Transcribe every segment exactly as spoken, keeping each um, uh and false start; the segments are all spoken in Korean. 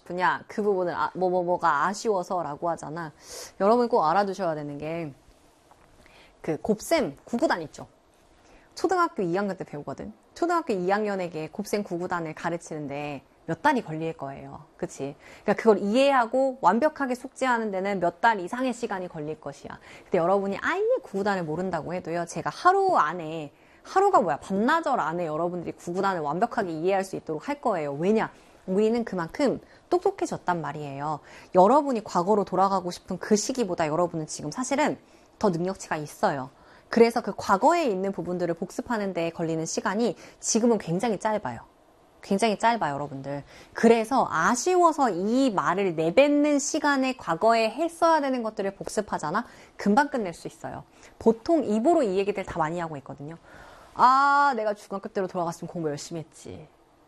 싶으냐? 그 부분을 아, 뭐, 뭐, 뭐가 아쉬워서 라고 하잖아. 여러분 꼭 알아두셔야 되는 게, 그 곱셈 구구단 있죠? 초등학교 이 학년 때 배우거든. 초등학교 이 학년에게 곱셈 구구단을 가르치는데 몇 달이 걸릴 거예요. 그치? 그러니까 그걸 이해하고 완벽하게 숙지하는 데는 몇 달 이상의 시간이 걸릴 것이야. 근데 여러분이 아예 구구단을 모른다고 해도요, 제가 하루 안에, 하루가 뭐야, 반나절 안에 여러분들이 구구단을 완벽하게 이해할 수 있도록 할 거예요. 왜냐? 우리는 그만큼 똑똑해졌단 말이에요. 여러분이 과거로 돌아가고 싶은 그 시기보다 여러분은 지금 사실은 더 능력치가 있어요. 그래서 그 과거에 있는 부분들을 복습하는 데 걸리는 시간이 지금은 굉장히 짧아요. 굉장히 짧아요, 여러분들. 그래서 아쉬워서 이 말을 내뱉는 시간에 과거에 했어야 되는 것들을 복습하잖아? 금방 끝낼 수 있어요. 보통 입으로 이 얘기들 다 많이 하고 있거든요. 아, 내가 중학교 때로 돌아갔으면 공부 열심히 했지.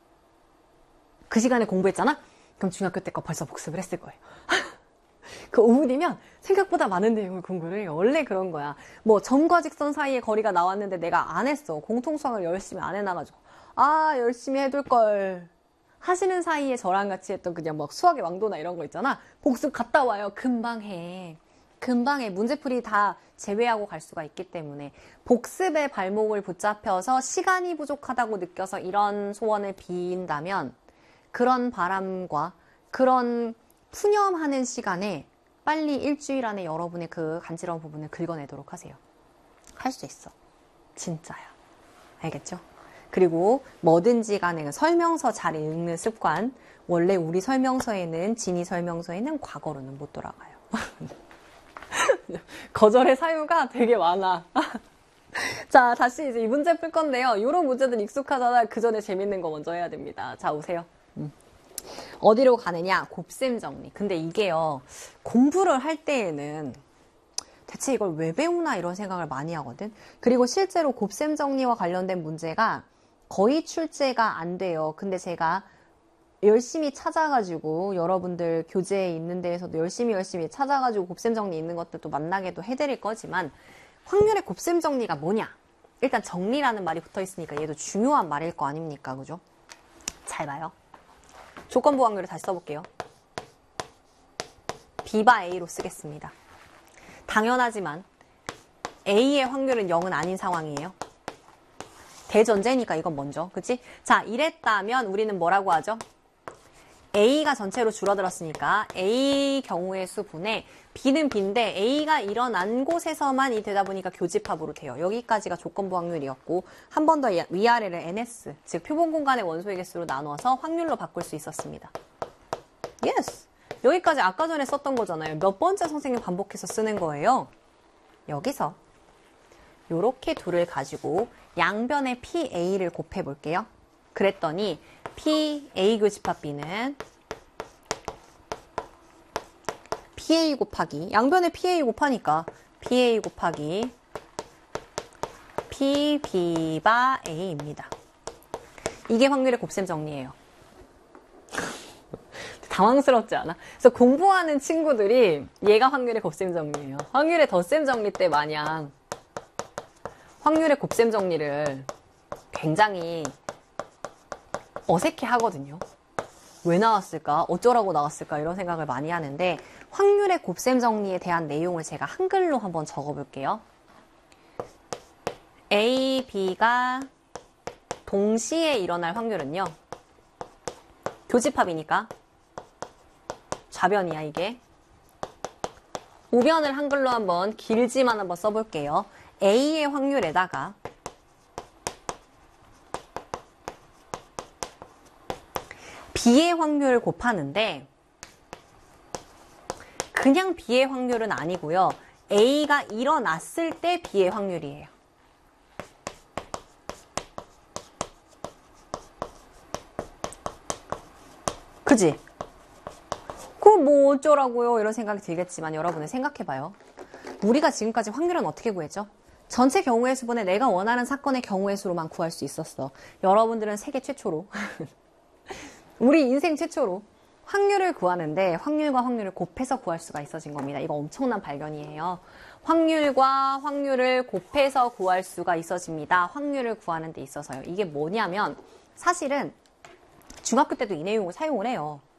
그 시간에 공부했잖아? 그럼 중학교 때 거 벌써 복습을 했을 거예요. 그 오 분이면 생각보다 많은 내용을 공부를 해. 원래 그런 거야. 뭐 점과 직선 사이의 거리가 나왔는데 내가 안 했어. 공통수학을 열심히 안 해놔가지고 아 열심히 해둘 걸 하시는 사이에 저랑 같이 했던 그냥 막 수학의 왕도나 이런 거 있잖아. 복습 갔다 와요. 금방 해. 금방 해. 문제풀이 다 제외하고 갈 수가 있기 때문에 복습의 발목을 붙잡혀서 시간이 부족하다고 느껴서 이런 소원을 빈다면 그런 바람과 그런 푸념하는 시간에 빨리 일주일 안에 여러분의 그 간지러운 부분을 긁어내도록 하세요. 할 수 있어. 진짜야. 알겠죠? 그리고 뭐든지 간에 설명서 잘 읽는 습관. 원래 우리 설명서에는, 진이 설명서에는 과거로는 못 돌아가요. 거절의 사유가 되게 많아. 자, 다시 이제 이 문제 풀 건데요. 이런 문제들 익숙하잖아. 그 전에 재밌는 거 먼저 해야 됩니다. 자, 오세요. 음. 어디로 가느냐? 곱셈 정리. 근데 이게요, 공부를 할 때에는 대체 이걸 왜 배우나 이런 생각을 많이 하거든. 그리고 실제로 곱셈 정리와 관련된 문제가 거의 출제가 안 돼요. 근데 제가 열심히 찾아가지고 여러분들 교재에 있는 데에서도 열심히 열심히 찾아가지고 곱셈 정리 있는 것들도 만나게도 해드릴 거지만 확률의 곱셈 정리가 뭐냐? 일단 정리라는 말이 붙어 있으니까 얘도 중요한 말일 거 아닙니까? 그죠? 잘 봐요. 조건부 확률을 다시 써볼게요. B바 A로 쓰겠습니다. 당연하지만 A의 확률은 영은 아닌 상황이에요. 대전제니까 이건 먼저. 그치? 자, 이랬다면 우리는 뭐라고 하죠? A가 전체로 줄어들었으니까 A 경우의 수분에 B는 B인데 A가 일어난 곳에서만 이 되다 보니까 교집합으로 돼요. 여기까지가 조건부 확률이었고 한 번 더 위아래를 엔에스, 즉 표본 공간의 원소의 개수로 나눠서 확률로 바꿀 수 있었습니다. 예스! 여기까지 아까 전에 썼던 거잖아요. 몇 번째 선생님 반복해서 쓰는 거예요? 여기서 요렇게 둘을 가지고 양변의 피에이를 곱해볼게요. 그랬더니 피에이 교집합 B는 피에이 곱하기 양변에 피에이 곱하니까 피에이 곱하기 피비바 A입니다. 이게 확률의 곱셈 정리예요. 당황스럽지 않아? 그래서 공부하는 친구들이 얘가 확률의 곱셈 정리예요. 확률의 덧셈 정리 때 마냥 확률의 곱셈 정리를 굉장히 어색해 하거든요. 왜 나왔을까? 어쩌라고 나왔을까? 이런 생각을 많이 하는데 확률의 곱셈 정리에 대한 내용을 제가 한글로 한번 적어볼게요. A, B가 동시에 일어날 확률은요. 교집합이니까 좌변이야 이게. 우변을 한글로 한번 길지만 한번 써볼게요. A의 확률에다가 B의 확률을 곱하는데 그냥 B의 확률은 아니고요. A가 일어났을 때 B의 확률이에요. 그지? 그럼 뭐 어쩌라고요? 이런 생각이 들겠지만 여러분은 생각해봐요. 우리가 지금까지 확률은 어떻게 구했죠? 전체 경우의 수분에 내가 원하는 사건의 경우의 수로만 구할 수 있었어. 여러분들은 세계 최초로 우리 인생 최초로 확률을 구하는데 확률과 확률을 곱해서 구할 수가 있어진 겁니다. 이거 엄청난 발견이에요. 확률과 확률을 곱해서 구할 수가 있어집니다. 확률을 구하는 데 있어서요. 이게 뭐냐면 사실은 중학교 때도 이 내용을 사용을 해요.